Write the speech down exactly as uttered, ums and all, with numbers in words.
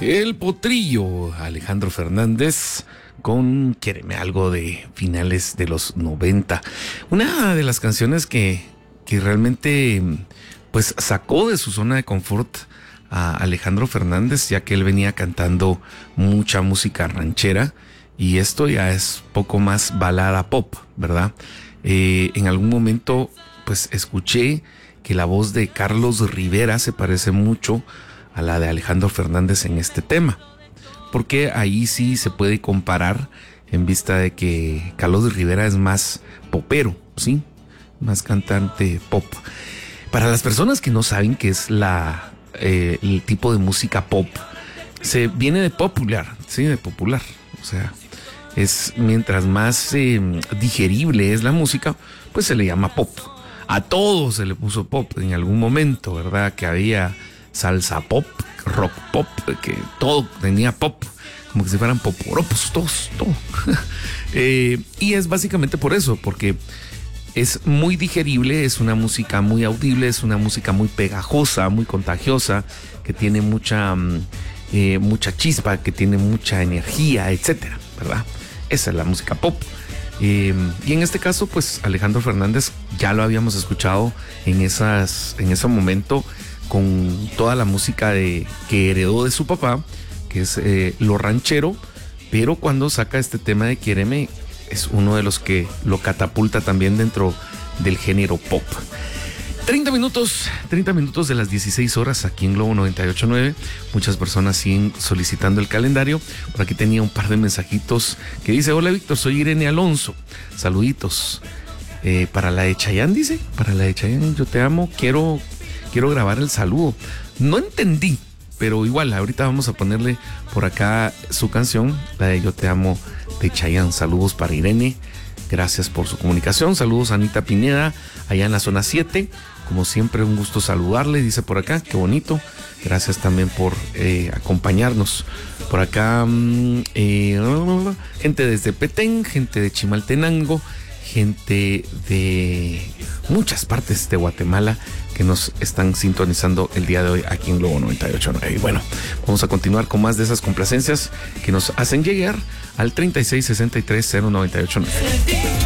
El Potrillo, Alejandro Fernández, con Quiéreme, algo de finales de los noventa. Una de las canciones que, que realmente pues sacó de su zona de confort a Alejandro Fernández, ya que él venía cantando mucha música ranchera y esto ya es poco más balada pop, ¿verdad? Eh, en algún momento pues escuché que la voz de Carlos Rivera se parece mucho a la de Alejandro Fernández en este tema, porque ahí sí se puede comparar en vista de que Carlos Rivera es más popero, ¿sí? Más cantante pop. Para las personas que no saben qué es la, eh, el tipo de música pop, se viene de popular, ¿sí? De popular, o sea, es mientras más eh, digerible es la música, pues se le llama pop. A todo se le puso pop en algún momento, ¿verdad? Que había salsa pop, rock pop, que todo tenía pop, como que si fueran poporopos, todos, todo. eh, y es básicamente por eso, porque es muy digerible, es una música muy audible, es una música muy pegajosa, muy contagiosa, que tiene mucha, eh, mucha chispa, que tiene mucha energía, etcétera, ¿verdad? Esa es la música pop. Eh, y en este caso, pues Alejandro Fernández ya lo habíamos escuchado en, esas, en ese momento, con toda la música de, que heredó de su papá, que es eh, lo ranchero, pero cuando saca este tema de Quiéreme, es uno de los que lo catapulta también dentro del género pop. treinta minutos, treinta minutos de las dieciséis horas aquí en Globo noventa y ocho punto nueve. Muchas personas siguen solicitando el calendario. Por aquí tenía un par de mensajitos que dice: hola Víctor, soy Irene Alonso. Saluditos. Eh, para la de Chayanne, dice, para la de Chayanne, yo te amo, quiero... Quiero grabar el saludo. No entendí, pero igual, ahorita vamos a ponerle por acá su canción, la de Yo te amo de Chayanne. Saludos para Irene. Gracias por su comunicación. Saludos a Anita Pineda, allá en la zona siete. Como siempre, un gusto saludarle, dice por acá. Qué bonito. Gracias también por eh, acompañarnos. Por acá, eh, gente desde Petén, gente de Chimaltenango, gente de muchas partes de Guatemala que nos están sintonizando el día de hoy aquí en Globo noventa y ocho punto nueve. Y bueno, vamos a continuar con más de esas complacencias que nos hacen llegar al treinta y seis sesenta y tres cero noventa y ocho nueve.